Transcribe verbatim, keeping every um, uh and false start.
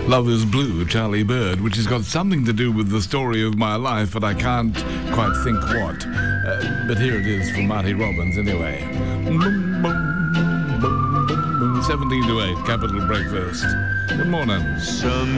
Love is Blue, Charlie Bird, which has got something to do with the story of my life, but I can't quite think what. Uh, but here it is from Marty Robbins anyway. seventeen to eight, Capital Breakfast. Good morning. Some